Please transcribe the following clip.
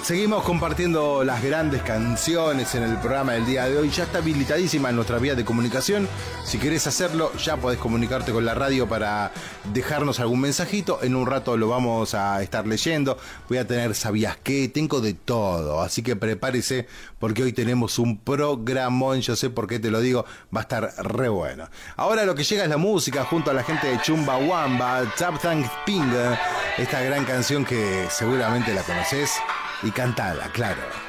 Seguimos compartiendo las grandes canciones en el programa del día de hoy. Ya está habilitadísima nuestra vía de comunicación. Si querés hacerlo, ya podés comunicarte con la radio para dejarnos algún mensajito. En un rato lo vamos a estar leyendo. Voy a tener ¿sabías qué? Tengo de todo. Así que prepárese porque hoy tenemos un programón. Yo sé por qué te lo digo. Va a estar re bueno. Ahora lo que llega es la música junto a la gente de Chumbawamba, Tap Thank Ping. Esta gran canción que seguramente la conocés. Y cantala, claro.